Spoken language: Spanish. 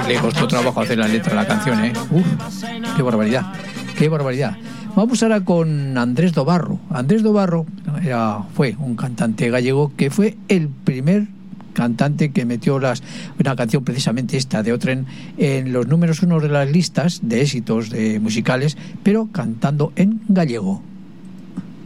le costó trabajo hacer la letra de la canción, ¿eh? Uf, qué barbaridad, qué barbaridad. Vamos ahora con Andrés Dobarro. Andrés Dobarro fue un cantante gallego que fue el primer cantante que metió una canción, precisamente esta de Otren, en los números 1 de las listas de éxitos musicales, pero cantando en gallego.